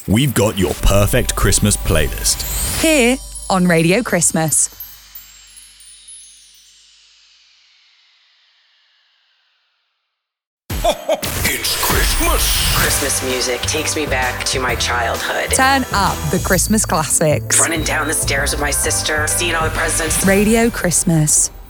we've got your perfect Christmas playlist. Here on Radio Christmas. It's Christmas. Christmas music takes me back to my childhood. Turn up the Christmas classics. Running down the stairs with my sister, seeing all the presents. Radio Christmas.